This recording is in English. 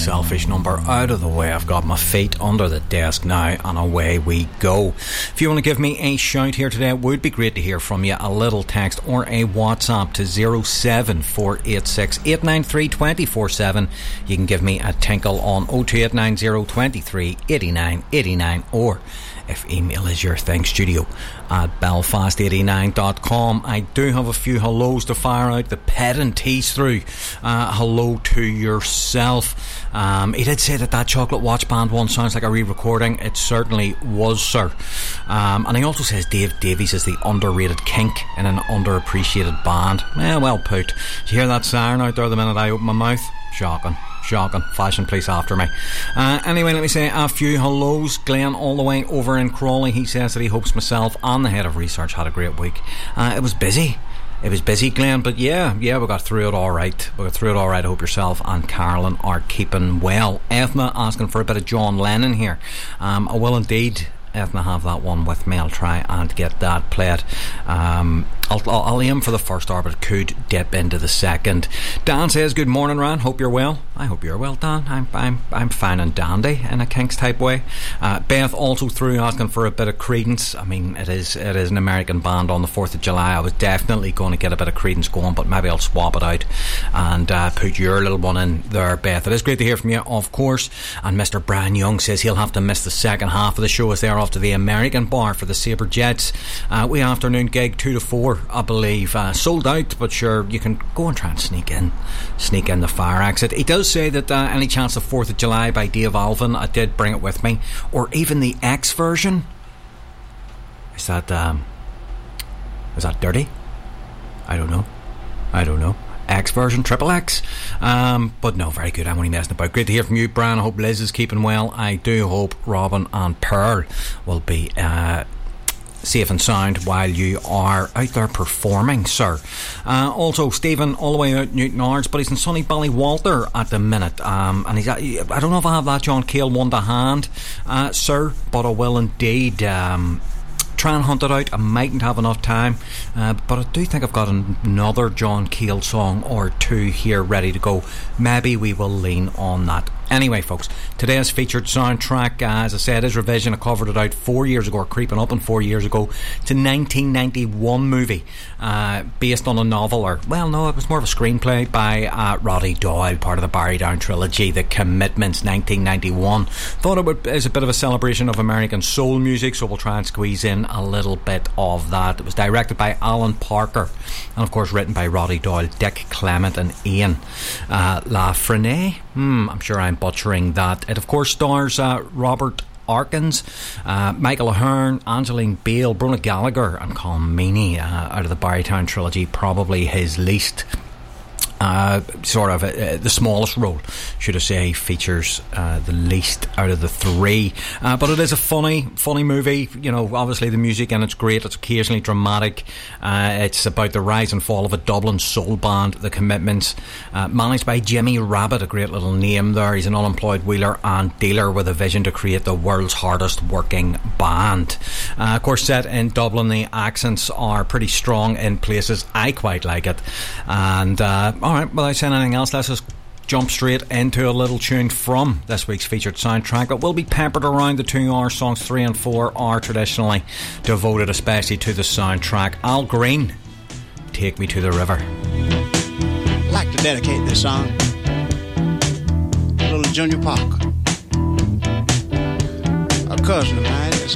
selfish number out of the way. I've got my feet under the desk now, and away we go. If you want to give me a shout here today, it would be great to hear from you. A little text or a WhatsApp to 07486 893 247. You can give me a tinkle on 02890 23 89 89, or if email is your thing, studio at belfast89.com. I do have a few hellos to fire out. The pedant tease through. Hello to yourself. He did say that Chocolate Watch Band one sounds like a re-recording. It certainly was, sir. And he also says Dave Davies is the underrated kink in an underappreciated band. Well put. Did you hear that siren out there the minute I opened my mouth? Shocking. Fashion police after me. Anyway, let me say a few hellos. Glenn all the way over in Crawley. He says that he hopes myself and the head of research had a great week. It was busy, Glenn, but yeah, we got through it all right. I hope yourself and Carolyn are keeping well. Ethna asking for a bit of John Lennon here. I will indeed, Ethna, have that one with me. I'll try and get that played. I'll aim for the first hour, but it could dip into the second. Dan says, good morning, Ran, hope you're well. I hope you're well, Dan. I'm fine and dandy in a Kinks type way. Beth also through asking for a bit of Creedence. I mean, it is an American band on the 4th of July. I was definitely going to get a bit of Creedence going, but maybe I'll swap it out and put your little one in there, Beth. It is great to hear from you, of course. And Mr. Brian Young says he'll have to miss the second half of the show as they're off to the American bar for the Sabre Jets. We afternoon gig 2 to 4, I believe. Sold out, but sure, you can go and try and sneak in the fire exit. He does say that any chance of 4th of July by Dave Alvin, I did bring it with me, or even the X version. Is that dirty? I don't know. X version, triple X. But no, very good. I'm only messing about. Great to hear from you, Brian. I hope Liz is keeping well. I do hope Robin and Pearl will be safe and sound while you are out there performing, sir. Also, Stephen, all the way out Newton Ards, but he's in sunny Ballywalter at the minute. And he's, I don't know if I have that John Cale one to hand, sir, but I will indeed try and hunt it out. I mightn't have enough time, but I do think I've got another John Cale song or two here ready to go. Maybe we will lean on that. Anyway, folks, today's featured soundtrack, as I said, is Revision. I covered it out 4 years ago, or creeping up on 4 years ago. It's a 1991 movie based on a novel, or, well, no, it was more of a screenplay by Roddy Doyle, part of the Barry Down trilogy, The Commitments, 1991. Thought it was a bit of a celebration of American soul music, so we'll try and squeeze in a little bit of that. It was directed by Alan Parker, and of course written by Roddy Doyle, Dick Clement and Ian Lafreniere. I'm sure I'm butchering that. It of course stars Robert Arkins, Michael Ahern, Angeline Beale, Brona Gallagher and Colm Meaney, out of the Barrytown trilogy, probably his least the smallest role, should I say, features the least out of the three, but it is a funny movie. You know, obviously the music and it's great, it's occasionally dramatic. It's about the rise and fall of a Dublin soul band, The Commitments, managed by Jimmy Rabbit, a great little name there. He's an unemployed wheeler and dealer with a vision to create the world's hardest working band. Of course, set in Dublin, the accents are pretty strong in places. I quite like it. And alright, without saying anything else, let's just jump straight into a little tune from this week's featured soundtrack. It will be peppered around the 2 hour. Songs 3 and 4 are traditionally devoted especially to the soundtrack. Al Green, Take Me to the River. I'd like to dedicate this song to little Junior Parker, a cousin of mine.